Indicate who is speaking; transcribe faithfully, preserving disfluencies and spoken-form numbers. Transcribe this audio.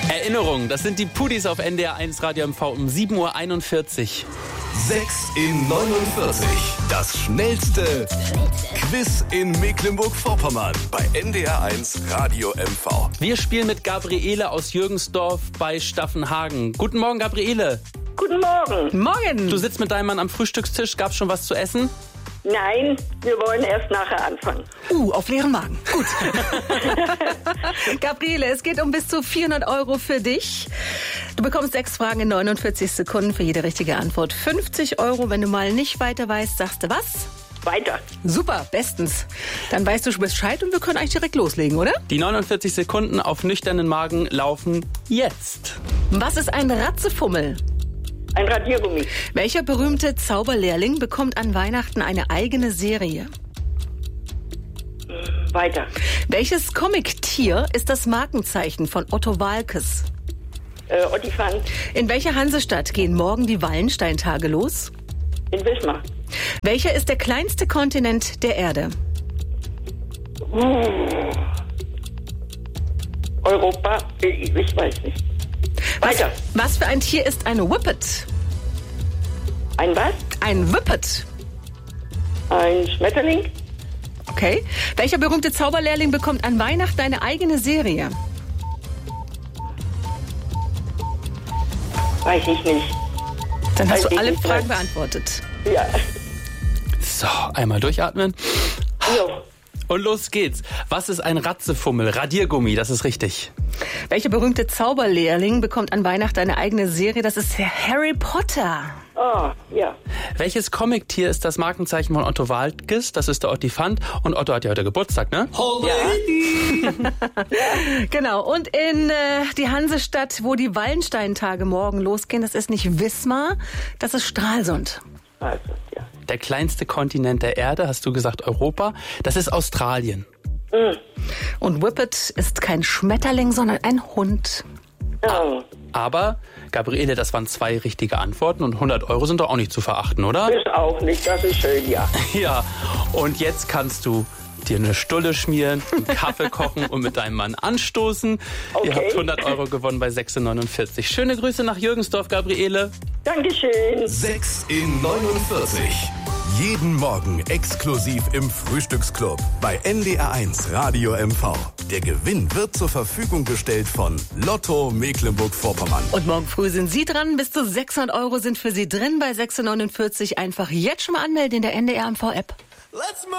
Speaker 1: Erinnerung, das sind die Pudis auf N D R eins Radio M V um sieben Uhr einundvierzig.
Speaker 2: sechs in neunundvierzig. Das schnellste Quiz in Mecklenburg-Vorpommern bei N D R eins Radio M V.
Speaker 1: Wir spielen mit Gabriele aus Jürgensdorf bei Staffenhagen. Guten Morgen, Gabriele.
Speaker 3: Guten Morgen.
Speaker 4: Morgen.
Speaker 1: Du sitzt mit deinem Mann am Frühstückstisch. Gab's schon was zu essen?
Speaker 3: Nein, wir wollen erst nachher anfangen.
Speaker 4: Uh, auf leeren Magen. Gut. Gabriele, es geht um bis zu vierhundert Euro für dich. Du bekommst sechs Fragen in neunundvierzig Sekunden, für jede richtige Antwort fünfzig Euro. Wenn du mal nicht weiter weißt, sagst du was?
Speaker 3: Weiter.
Speaker 4: Super, bestens. Dann weißt du Bescheid und wir können eigentlich direkt loslegen, oder?
Speaker 1: Die neunundvierzig Sekunden auf nüchternen Magen laufen jetzt.
Speaker 4: Was ist ein Ratzefummel?
Speaker 3: Ein Radiergummi.
Speaker 4: Welcher berühmte Zauberlehrling bekommt an Weihnachten eine eigene Serie?
Speaker 3: Weiter.
Speaker 4: Welches Comic-Tier ist das Markenzeichen von Otto Waalkes?
Speaker 3: Äh, Ottifant.
Speaker 4: In welcher Hansestadt gehen morgen die Wallensteintage los?
Speaker 3: In Wismar.
Speaker 4: Welcher ist der kleinste Kontinent der Erde?
Speaker 3: Uh. Europa. Ich, ich weiß nicht. Weiter.
Speaker 4: Was, was für ein Tier ist ein Whippet?
Speaker 3: Ein was?
Speaker 4: Ein Whippet.
Speaker 3: Ein Schmetterling.
Speaker 4: Okay. Welcher berühmte Zauberlehrling bekommt an Weihnachten eine eigene Serie?
Speaker 3: Weiß ich nicht.
Speaker 4: Dann hast
Speaker 3: Weiß
Speaker 4: du
Speaker 3: ich
Speaker 4: alle
Speaker 3: nicht,
Speaker 4: Fragen
Speaker 3: weiß.
Speaker 4: beantwortet.
Speaker 3: Ja.
Speaker 1: So, einmal durchatmen.
Speaker 3: Jo.
Speaker 1: Und los geht's. Was ist ein Ratzefummel? Radiergummi, das ist richtig.
Speaker 4: Welcher berühmte Zauberlehrling bekommt an Weihnachten eine eigene Serie? Das ist Harry Potter.
Speaker 3: Oh, ja.
Speaker 1: Welches Comic-Tier ist das Markenzeichen von Otto Waalkes? Das ist der Ottifant. Und Otto hat ja heute Geburtstag, ne?
Speaker 3: Ja.
Speaker 4: Genau. Und in äh, die Hansestadt, wo die Wallensteintage morgen losgehen, das ist nicht Wismar, das ist Stralsund.
Speaker 3: Also, ja.
Speaker 1: Der kleinste Kontinent der Erde, hast du gesagt Europa. Das ist Australien.
Speaker 3: Mhm.
Speaker 4: Und Whippet ist kein Schmetterling, sondern ein Hund.
Speaker 3: Oh.
Speaker 1: Aber, Gabriele, das waren zwei richtige Antworten und hundert Euro sind doch auch nicht zu verachten, oder?
Speaker 3: Ist auch nicht, das ist schön, ja.
Speaker 1: Ja, und jetzt kannst du dir eine Stulle schmieren, einen Kaffee kochen und mit deinem Mann anstoßen.
Speaker 3: Okay.
Speaker 1: Ihr habt hundert Euro gewonnen bei sechs in neunundvierzig. Schöne Grüße nach Jürgensdorf, Gabriele.
Speaker 3: Dankeschön.
Speaker 2: sechs in neunundvierzig. Jeden Morgen exklusiv im Frühstücksclub bei N D R eins Radio M V. Der Gewinn wird zur Verfügung gestellt von Lotto Mecklenburg-Vorpommern.
Speaker 4: Und morgen früh sind Sie dran. Bis zu sechshundert Euro sind für Sie drin bei sechs in neunundvierzig. Einfach jetzt schon mal anmelden in der N D R M V-App.